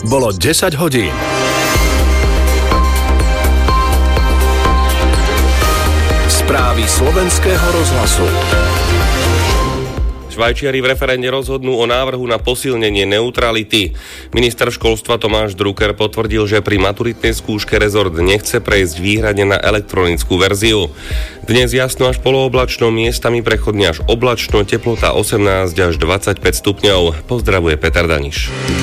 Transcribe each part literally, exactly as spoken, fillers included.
bolo desať hodín. Správy slovenského rozhlasu. Švajčiari v referende rozhodnú o návrhu na posilnenie neutrality. Minister školstva Tomáš Drucker potvrdil, že pri maturitnej skúške rezort nechce prejsť výhradne na elektronickú verziu. Dnes jasno až polooblačno, miestami prechodne až oblačno, teplota osemnásť až dvadsaťpäť stupňov. Pozdravuje Peter Daniš.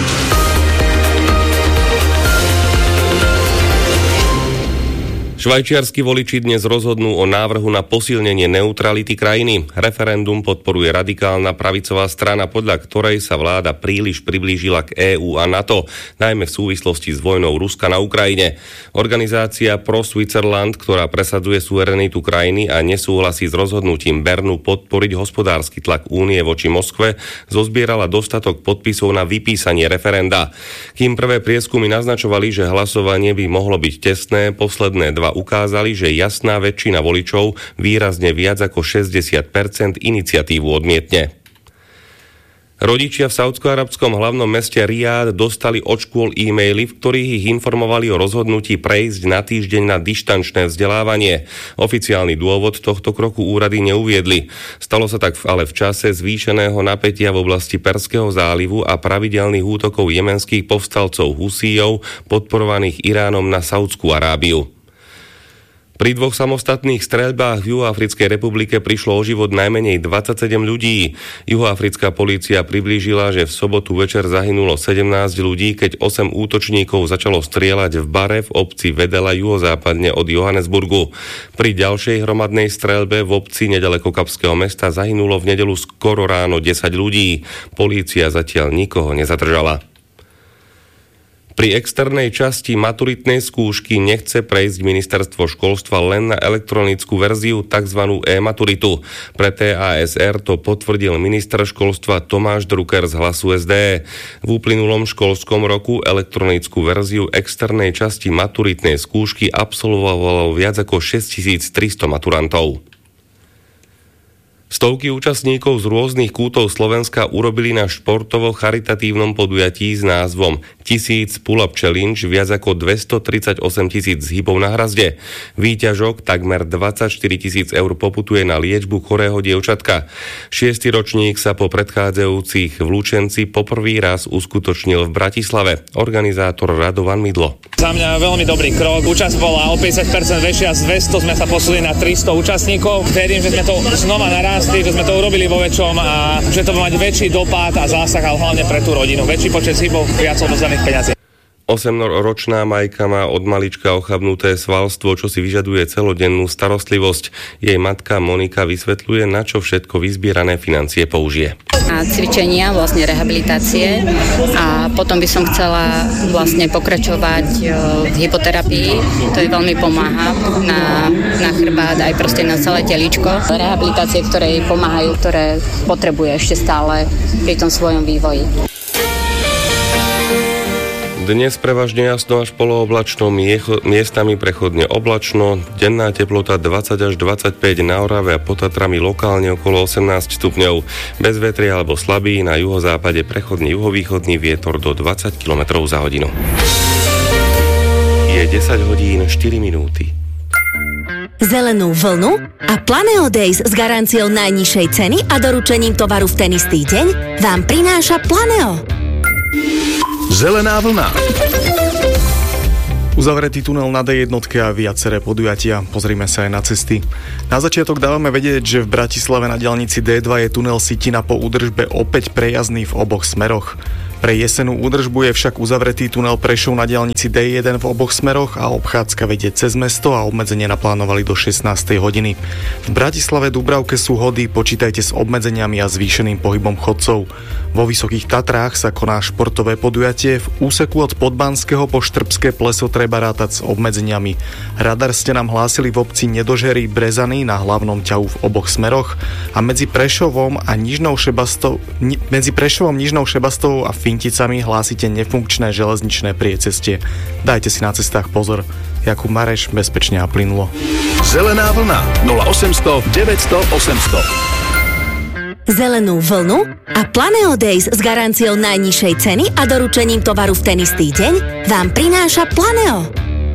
Švajčiarski voliči dnes rozhodnú o návrhu na posilnenie neutrality krajiny. Referendum podporuje radikálna pravicová strana, podľa ktorej sa vláda príliš priblížila k EÚ a NATO, najmä v súvislosti s vojnou Ruska na Ukrajine. Organizácia Pro Switzerland, ktorá presadzuje suverenitu krajiny a nesúhlasí s rozhodnutím Bernu podporiť hospodársky tlak únie voči Moskve, zozbierala dostatok podpisov na vypísanie referenda. Kým prvé prieskumy naznačovali, že hlasovanie by mohlo byť tesné, posledné dva ukázali, že jasná väčšina voličov, výrazne viac ako šesťdesiat percent, iniciatívu odmietne. Rodičia v saúdsko-arabskom hlavnom meste Riád dostali od škôl e-maily, v ktorých ich informovali o rozhodnutí prejsť na týždeň na dištančné vzdelávanie. Oficiálny dôvod tohto kroku úrady neuviedli. Stalo sa tak ale v čase zvýšeného napätia v oblasti Perského zálivu a pravidelných útokov jemenských povstalcov Husíjov, podporovaných Iránom na Saúdskú Arábiu. Pri dvoch samostatných streľbách v Juhoafrickej republike prišlo o život najmenej dvadsaťsedem ľudí. Juhoafrická polícia priblížila, že v sobotu večer zahynulo sedemnásť ľudí, keď osem útočníkov začalo strieľať v bare v obci Vedela juhozápadne od Johannesburgu. Pri ďalšej hromadnej streľbe v obci nedaleko Kapského mesta zahynulo v nedeľu skoro ráno desať ľudí. Polícia zatiaľ nikoho nezadržala. Pri externej časti maturitnej skúšky nechce prejsť ministerstvo školstva len na elektronickú verziu, tzv. e-maturitu. Pre té á es er to potvrdil minister školstva Tomáš Drucker z Hlasu es dé. V uplynulom školskom roku elektronickú verziu externej časti maturitnej skúšky absolvovalo viac ako šesťtisíctristo maturantov. Stovky účastníkov z rôznych kútov Slovenska urobili na športovo-charitatívnom podujatí s názvom Tisíc pull-up challenge viac ako dvestotridsaťosem tisíc zhybov na hrazde. Výťažok takmer dvadsaťštyri tisíc eur poputuje na liečbu chorého dievčatka. Šiesty ročník sa po predchádzajúcich v Lučenci poprvý raz uskutočnil v Bratislave. Organizátor Radovan Midlo. Za mňa veľmi dobrý krok. Účasť bola o päťdesiat percent väčšia, z dvesto sme sa posunuli na tristo účastníkov. Verím, že sme to znova narástli, že sme to urobili vo väčšom a že to bude mať väčší dopad a zásah, ale hlavne pre tú rodinu. Väčší počet chybov, viac odovzdaných peňazí. Osemročná Majka má od malička ochabnuté svalstvo, čo si vyžaduje celodennú starostlivosť. Jej matka Monika vysvetľuje, na čo všetko vyzbierané financie použije. A cvičenia, vlastne rehabilitácie a potom by som chcela vlastne pokračovať v hypoterapii. To je veľmi pomáha na, na chrbát, aj proste na celé teličko. Rehabilitácie, ktoré jej pomáhajú, ktoré potrebuje ešte stále pri tom svojom vývoji. Dnes prevažne jasno až polooblačno, miestami prechodne oblačno, denná teplota dvadsať až dvadsaťpäť, na Orave a pod Tatrami lokálne okolo osemnásť stupňov, bez vetria alebo slabý, na juhozápade prechodne juhovýchodný vietor do dvadsať kilometrov za hodinu. Je desať hodín štyri minúty. Zelenú vlnu a Planeo Days s garanciou najnižšej ceny a doručením tovaru v ten istý deň vám prináša Planeo. Zelená vlna. Uzavretý tunel na dé jedna a viaceré podujatia. Pozrime sa aj na cesty. Na začiatok dávame vedieť, že v Bratislave na diaľnici dé dva je tunel Sitina po údržbe opäť prejazdný v oboch smeroch. Pre jesenú údržbu je však uzavretý tunel Prešov na diaľnici dé jeden v oboch smeroch a obchádzka vedie cez mesto a obmedzenie naplánovali do šestnástej hodiny. V Bratislave Dúbravke sú hody, počítajte s obmedzeniami a zvýšeným pohybom chodcov. Vo Vysokých Tatrách sa koná športové podujatie, v úseku od Podbanského po Štrbské Pleso treba rátať s obmedzeniami. Radar ste nám hlásili v obci Nedožery Brezany na hlavnom ťahu v oboch smeroch a medzi Prešovom a Nižnou Šebastou, ni, medzi Prešovom, Nižnou Šebastou a Finticami hlásite nefunkčné železničné priecestie. Dajte si na cestách pozor. Jakub Mareš, bezpečne a plynulo. Zelená vlna nula osemsto deväťsto osemsto. zelenú vlnu a Planeo Days s garanciou najnižšej ceny a doručením tovaru v ten istý deň vám prináša Planeo.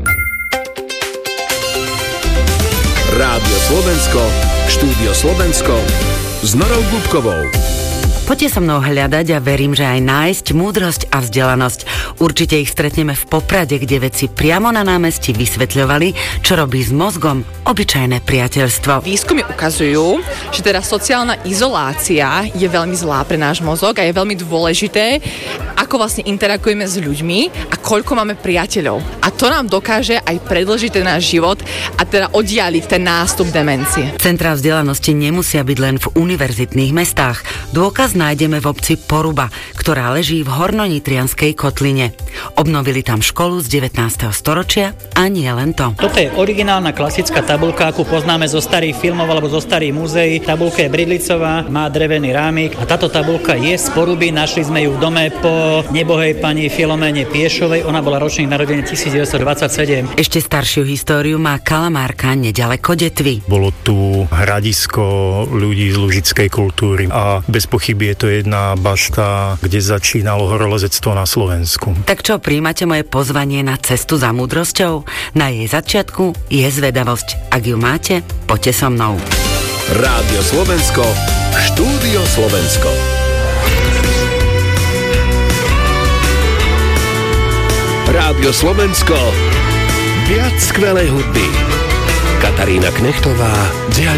Rádio Slovensko, štúdio Slovensko s Norou Gubkovou. Poďte so mnou hľadať a verím, že aj nájsť múdrosť a vzdelanosť. Určite ich stretneme v Poprade, kde vedci priamo na námestí vysvetľovali, čo robí s mozgom obyčajné priateľstvo. Výskumy ukazujú, že teda sociálna izolácia je veľmi zlá pre náš mozog a je veľmi dôležité, ako vlastne interagujeme s ľuďmi a koľko máme priateľov. A to nám dokáže aj predĺžiť ten náš život a teda oddialiť ten nástup demencie. Centrá vzdelanosti nemusia byť len v univerzitných mestách. Dôkaz nájdeme v obci Poruba, ktorá leží v Hornonitrianskej kotline. Obnovili tam školu z devätnásteho storočia a nie len to. Toto je originálna klasická tabuľka, akú poznáme zo starých filmov alebo zo starých múzeí. Tabuľka je bridlicová, má drevený rámik a táto tabuľka je z Poruby. Našli sme ju v dome po nebohej pani Filomene Piešovej. Ona bola ročník narodenia devätnásťstodvadsaťsedem. Ešte staršiu históriu má Kalamárka nedaleko Detvy. Bolo tu hradisko ľudí z lužickej kultúry a bez pochyby je to jedna bašta, kde začínalo horolezectvo na Slovensku. Tak čo, príjmate moje pozvanie na cestu za múdrosťou? Na jej začiatku je zvedavosť. Ak ju máte, poďte so mnou. Rádio Slovensko, štúdio Slovensko. Rádio Slovensko, viac skvelej hudby. Katarína Knechtová, diaľ